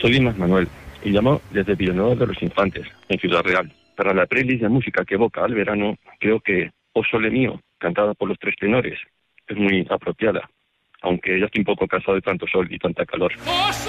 Soy Dimas Manuel y llamo desde Villanueva de los Infantes, en Ciudad Real. Para la playlist de música que evoca al verano, creo que O Sole Mío, cantada por Los Tres Tenores, es muy apropiada, aunque ya estoy un poco cansado de tanto sol y tanta calor.